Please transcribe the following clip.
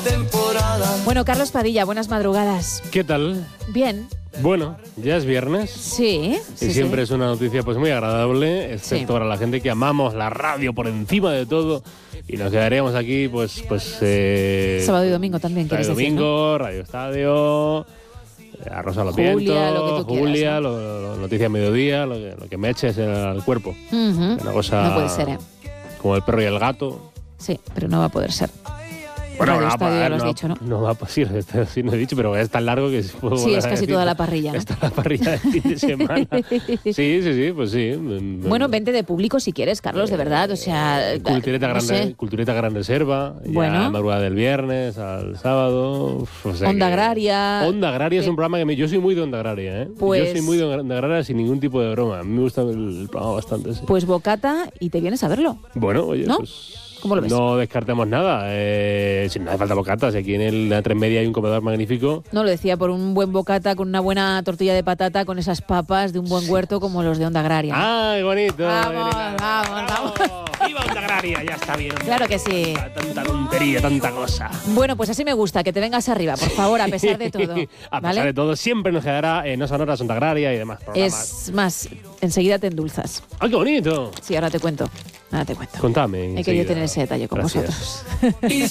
temporada. Bueno, Carlos Padilla, buenas madrugadas. ¿Qué tal? Bien. Bueno, ya es viernes. Sí. Y siempre es una noticia pues muy agradable, excepto Sí. para la gente que amamos la radio por encima de todo. Y nos quedaríamos aquí, Sábado y domingo también, sábado quieres y decir, ¿no? domingo, Radio Estadio, Arroz a los Julia, vientos, lo que tú quieras, Julia, ¿no? Noticias Mediodía, lo que me eches al cuerpo. Ujú. Una cosa No puede ser, ¿eh? como el perro y el gato. Sí, pero no va a poder ser. Bueno, Radio no, Estadio, ya lo has no, dicho, ¿no? No va a pasar, sí, no he dicho, pero es tan largo que puedo Sí, volver es a casi decir. toda la parrilla, ¿no? Está la parrilla de fin de semana. Sí, pues sí. Bueno, vente de público si quieres, Carlos, de verdad. O sea, Cultureta, no sé. Cultureta Gran Reserva, Bueno. ya madrugada del viernes al sábado. O sea Onda que- Agraria. Onda Agraria es un programa que yo soy muy de Onda Agraria, ¿eh? Pues- Yo soy muy de Onda Agraria sin ningún tipo de broma. A mí me gusta el programa bastante, sí. Pues bocata y te vienes a verlo. Bueno, oye, ¿no? pues... ¿Cómo lo ves? No descartemos nada. Si no hace falta bocatas, aquí en la 3 Media hay un comedor magnífico. No, lo decía por un buen bocata con una buena tortilla de patata con esas papas de un buen huerto como los de Onda Agraria. ¡Ay, bonito! Vamos, vamos, ¡Bravo! ¡Viva Onda Agraria! Ya está bien. Claro que sí. Tanta tontería, tanta cosa. Bueno, pues así me gusta, que te vengas arriba, por favor, a pesar de todo. A ¿vale? pesar de todo, siempre nos quedará No Sonoras, Onda Agraria y demás programas. Es más, enseguida te endulzas. ¡Ay, qué bonito! Sí, ahora te cuento. Ahora te cuento. Contame. He querido enseguida. tener ese detalle con Gracias. vosotros.